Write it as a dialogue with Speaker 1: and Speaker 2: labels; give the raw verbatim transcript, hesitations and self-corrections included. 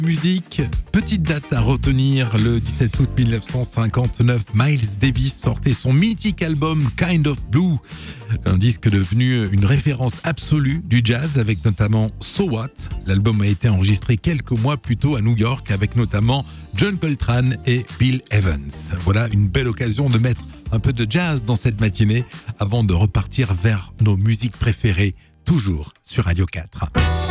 Speaker 1: Musique, petite date à retenir, le dix-sept août mille neuf cent cinquante-neuf, Miles Davis sortait son mythique album Kind of Blue, un disque devenu une référence absolue du jazz avec notamment So What. L'album a été enregistré quelques mois plus tôt à New York avec notamment John Coltrane et Bill Evans. Voilà une belle occasion de mettre un peu de jazz dans cette matinée avant de repartir vers nos musiques préférées, toujours sur Radio quatre.